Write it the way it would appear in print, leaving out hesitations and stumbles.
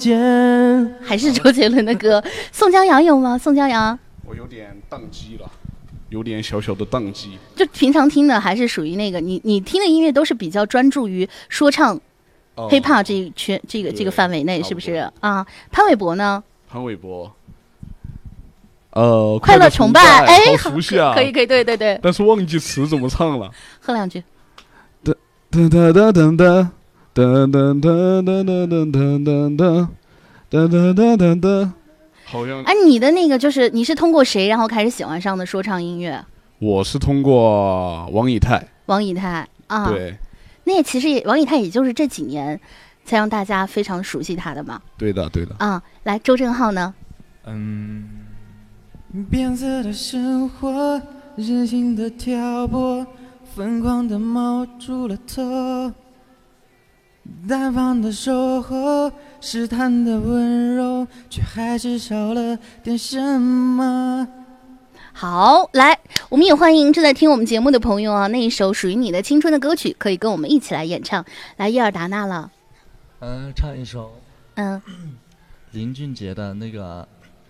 还是周杰伦的歌。宋江阳有吗？宋江阳， 我有点宕机了，有点小小的宕机。 就平常听的还是属于那个你听的音乐都是比较专注于说唱、hiphop 这一圈这个范围内，是不是啊？潘玮柏呢？ 潘玮柏， 快乐崇拜，哎， 好熟悉啊！ 可以，对。 但是忘记词怎么唱了。 喝两句。 哒哒哒哒哒哒。哒哒哒哒哒哒哒哒哒哒哒哒，好像。 哎，你的那个就是你是通过谁然后开始喜欢上的说唱音乐？ 我是通过王以太。 王以太啊， 对。 那其实王以太也就是这几年才让大家非常熟悉他的嘛。 对的。 啊，来，周正浩呢？ 变色的生活，任性的挑拨，疯狂的冒出了头。单方的守候，试探的温柔，却还是少了点什么。 好，来，我们也欢迎正在听我们节目的朋友啊，那一首属于你的青春的歌曲，可以跟我们一起来演唱。来，叶尔达娜了。 唱一首， 林俊杰的那个